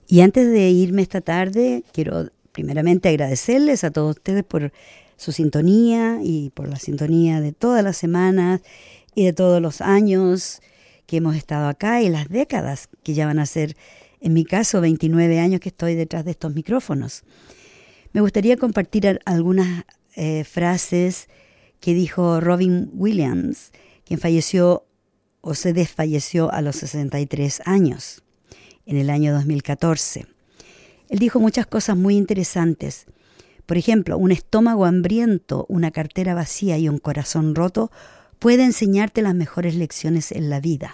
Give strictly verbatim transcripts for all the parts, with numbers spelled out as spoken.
Y antes de irme esta tarde, quiero primeramente agradecerles a todos ustedes por su sintonía y por la sintonía de todas las semanas y de todos los años que hemos estado acá y las décadas que ya van a ser, en mi caso, veintinueve años que estoy detrás de estos micrófonos. Me gustaría compartir algunas eh, frases que dijo Robin Williams, quien falleció o se desfalleció a los sesenta y tres años, en el año dos mil catorce. Él dijo muchas cosas muy interesantes. Por ejemplo, un estómago hambriento, una cartera vacía y un corazón roto puede enseñarte las mejores lecciones en la vida.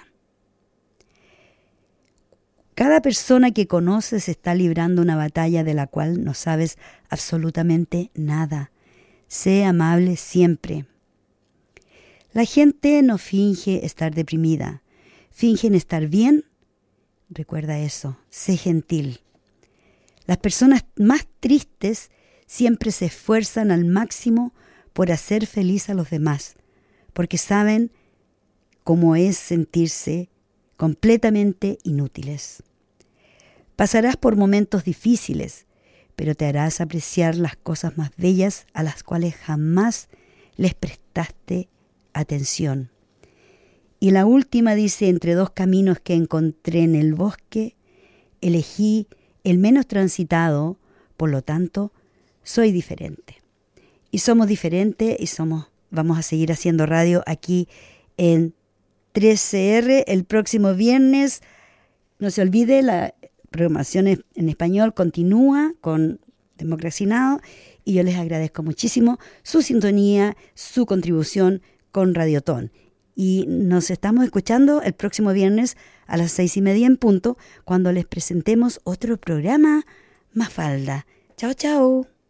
Cada persona que conoces está librando una batalla de la cual no sabes absolutamente nada. Sé amable siempre. La gente no finge estar deprimida, fingen estar bien. Recuerda eso, sé gentil. Las personas más tristes siempre se esfuerzan al máximo por hacer feliz a los demás, porque saben cómo es sentirse completamente inútiles. Pasarás por momentos difíciles, pero te harás apreciar las cosas más bellas a las cuales jamás les prestaste atención. Y la última dice: entre dos caminos que encontré en el bosque, elegí el menos transitado, por lo tanto, soy diferente. Y somos diferentes y somos, vamos a seguir haciendo radio aquí en tres C R el próximo viernes. No se olvide, la programación en español continúa con Democracy Now! Y yo les agradezco muchísimo su sintonía, su contribución con Radiotón. Y nos estamos escuchando el próximo viernes a las seis y media en punto, cuando les presentemos otro programa Mafalda. Chao, chao.